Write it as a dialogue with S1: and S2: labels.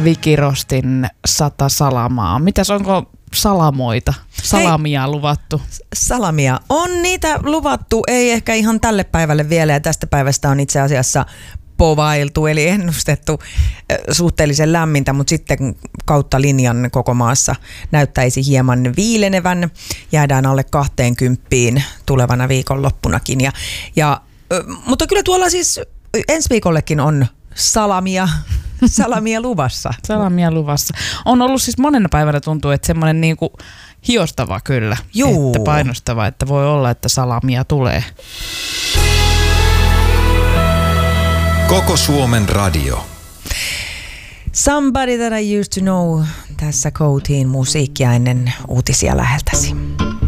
S1: Vikirostin 100 salamaa. Mitäs, onko salamoita? Salamia luvattu?
S2: Salamia on niitä luvattu, ei ehkä ihan tälle päivälle vielä, ja tästä päivästä on itse asiassa povailtu, eli ennustettu suhteellisen lämmintä, mutta sitten kautta linjan koko maassa näyttäisi hieman viilenevän. Jäädään alle 20 tulevana viikonloppunakin. Mutta kyllä tuolla siis ensi viikollekin on salamia luvassa.
S1: Salamia luvassa. On ollut siis monena päivänä, tuntuu, että semmoinen niinku hiostava kyllä.
S2: Juu.
S1: Että painostava, että voi olla, että salamia tulee.
S3: Koko Suomen radio.
S2: Somebody that I used to know. Tässä Coatiin musiikkia ennen uutisia läheltäsi.